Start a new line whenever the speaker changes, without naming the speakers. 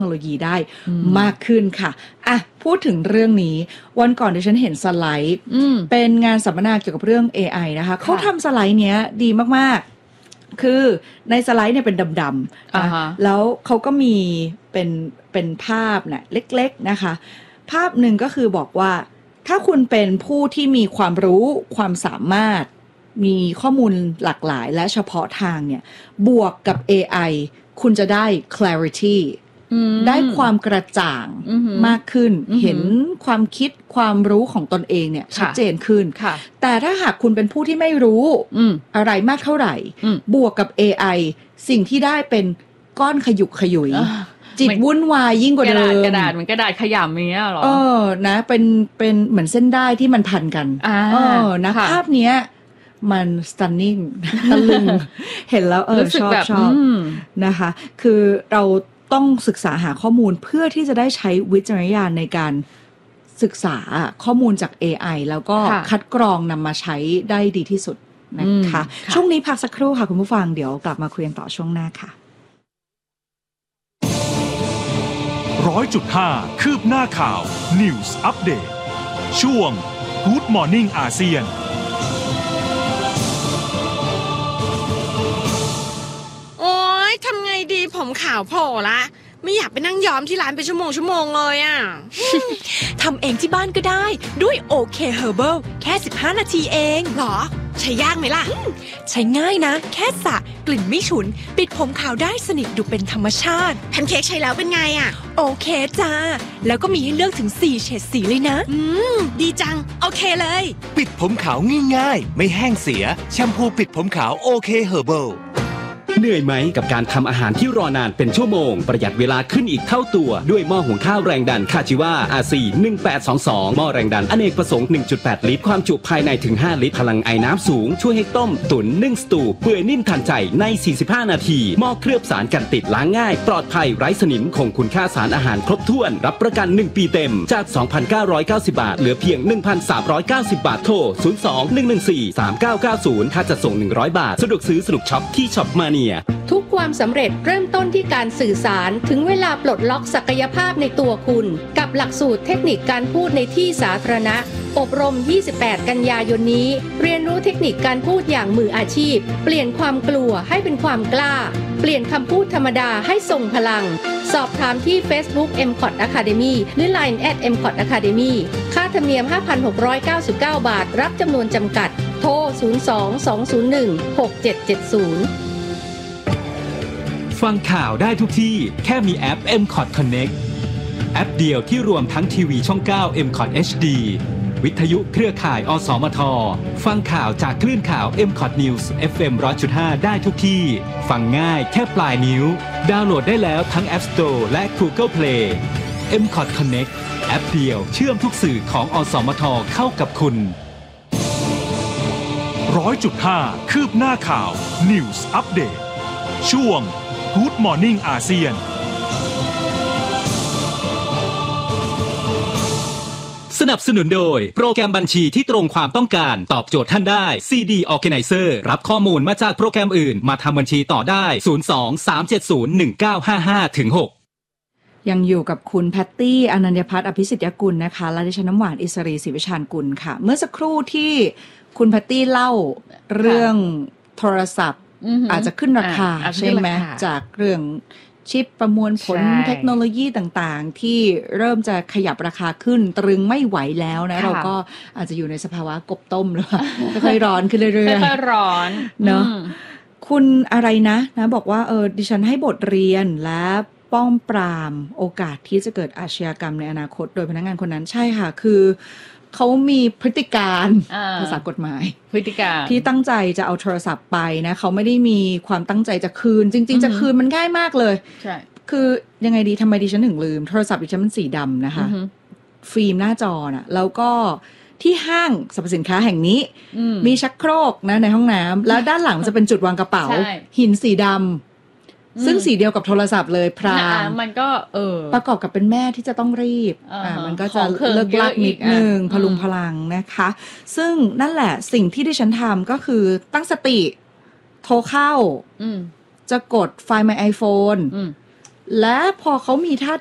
โนโลยีได้มากขึ้นค่ะอ่ะพูดถึงเรื่องนี้วันก่อนดิฉันเห็นสไลด์เป็นงานสัมมนาเกี่ยวกับเรื่อง AI นะคะเขาทำสไลด์เนี้ยดีมากๆคือในสไลด์เนี่ยเป็นดำๆนะแล้วเขาก็มีเป็นภาพน่ะเล็กๆนะคะภาพหนึ่งก็คือบอกว่าถ้าคุณเป็นผู้ที่มีความรู้ความสามารถมีข้อมูลหลากหลายและเฉพาะทางเนี่ยบวกกับ AI คุณจะได้ clarity ได้ความกระจ่างมากขึ้นเห็นความคิดความรู้ของตนเองเนี่ยชัดเจนขึ้นแต่ถ้าหากคุณเป็นผู้ที่ไม่รู้อะไรมากเท่าไหร่บวกกับ AI สิ่งที่ได้เป็นก้อนขยุกขยุยจิตวุ่นวายยิ่งกว่าเดิม
กระดาษเหมือนกระดาษขยำอย่างเงี้ยหรอ
นะเป็นเหมือนเส้นได้ที่มันพันกันนะภาพเนี้ยมัน stunning ตะลึงเห็นแล้วชอบนะคะคือเราต้องศึกษาหาข้อมูลเพื่อที่จะได้ใช้วิจารณญาณในการศึกษาข้อมูลจาก AI แล้วก็คัดกรองนำมาใช้ได้ดีที่สุดนะคะช่วงนี้พักสักครู่ค่ะคุณผู้ฟังเดี๋ยวกลับมาคุยกันต่อช่วงหน้าค่ะ
100.5 คืบหน้าข่าว News Update ช่วง Good Morning อาเซียน
โอ๊ยทำไงดีผมขาวโผล่ละไม่อยากไปนั่งย้อมที่ร้านเป็นชั่วโมงเลยอ่ะ
ทำเองที่บ้านก็ได้ด้วย OK Herbal แค่15นาทีเอง
หรอใช้ยากไหมล่ะ
ใช้ง่ายนะแค่สระกลิ่นไม่ฉุนปิดผมขาวได้สนิทดูเป็นธรรมชาติ
แพนเค้กใช้แล้วเป็นไงอ่ะ
โอเคจ้าแล้วก็มีให้เลือกถึง4เฉดสีเลยนะ
ดีจังโอเคเลย
ปิดผมขาวง่ายๆไม่แห้งเสียแชมพูปิดผมขาว OK Herbal
เหนื่อยไหมกับการทำอาหารที่รอนานเป็นชั่วโมงประหยัดเวลาขึ้นอีกเท่าตัวด้วยหม้อหุงข้าวแรงดันคาจิวา RC 1822หม้อแรงดันอเนกประสงค์ 1.8 ลิตรความจุภายในถึง5ลิตรพลังไอน้ำสูงช่วยให้ต้มตุ๋นนึ่งสตูเปื่อยนิ่มทันใจใน45นาทีหม้อเคลือบสารกันติดล้างง่ายปลอดภัยไร้สนิมคงคุณค่าสารอาหารครบถ้วนรับประกัน1ปีเต็มจาก 2,990 บาทเหลือเพียง 1,390 บาทโทร 02-114-3990 ค่าจัดส่ง100บาทสะดวกซื้อสนุกช็อปที่ช็อปมา
ทุกความสำเร็จเริ่มต้นที่การสื่อสารถึงเวลาปลดล็อกศักยภาพในตัวคุณกับหลักสูตรเทคนิคการพูดในที่สาธารณะอบรม28กันยายนนี้เรียนรู้เทคนิคการพูดอย่างมืออาชีพเปลี่ยนความกลัวให้เป็นความกล้าเปลี่ยนคำพูดธรรมดาให้ทรงพลังสอบถามที่ Facebook MCOT Academy หรือ Line @MCOT Academy ค่าธรรมเนียม 5,699 บาทรับจำนวนจำกัดโทร 02-201-6770
ฟังข่าวได้ทุกที่แค่มีแอป MCOT Connect แอปเดียวที่รวมทั้งทีวีช่อง 9 MCOT HD วิทยุเครือข่ายอสมทฟังข่าวจากคลื่นข่าว MCOT News FM 100.5 ได้ทุกที่ฟังง่ายแค่ปลายนิ้วดาวน์โหลดได้แล้วทั้ง App Store และ Google Play MCOT Connect แอปเดียวเชื่อมทุกสื่อของอสมทเข้ากับคุณ
100.5 คืบหน้าข่าว News Update ช่วงGood Morning อาเซียน
สนับสนุนโดยโปรแกรมบัญชีที่ตรงความต้องการตอบโจทย์ท่านได้ CD Organizer รับข้อมูลมาจากโปรแกรมอื่นมาทำบัญชีต่อได้ 02-370-1955-6
ยังอยู่กับคุณแพตตี้อนัญญพัฒน์อภิสิทธิ์ยกุลนะคะและดิฉันน้ำหวานอิสรีศรีวิชาญกุลค่ะเมื่อสักครู่ที่คุณแพตตี้เล่าเรื่องโทรศัพท์อาจจะขึ้นราคาใช่ไหมจากเรื่องชิปประมวลผลเทคโนโลยีต่างๆที่เริ่มจะขยับราคาขึ้นตรึงไม่ไหวแล้วนะเราก็อาจจะอยู่ในสภาวะกบต้มหรือว่าค่อยๆร้อนขึ้นเรื่อย
ๆค่อยๆร้อน
เนาะคุณอะไรนะบอกว่าดิฉันให้บทเรียนและป้องปรามโอกาสที่จะเกิดอาชญากรรมในอนาคตโดยพนักงานคนนั้นใช่ค่ะคือเขามีพฤติการภาษากฎหมาย
พฤติการ
ที่ตั้งใจจะเอาโทรศัพท์ไปนะเขาไม่ได้มีความตั้งใจจะคืนจริงๆจะคืนมันง่ายมากเลย
ใช่
คือยังไงดีทำไมดิฉันถึงลืมโทรศัพท์ดิฉันมันสีดำนะคะฟิล์มหน้าจอน่ะแล้วก็ที่ห้างสรรพสินค้าแห่งนี้มีชักโครกนะในห้องน้ำแล้วด้านหลังจะเป็นจุดวางกระเป๋าหินสีดำซึ่งสีเดียวกับโทรศัพท์เลยพราง
มันก็
ประกอบกับเป็นแม่ที่จะต้องรีบมันก็จะเลิกลักนิดนึงพลุงพลังนะคะซึ่งนั่นแหละสิ่งที่ดิฉันทำก็คือตั้งสติโทรเข้าจะกด Find My iPhone และพอเขามีท่า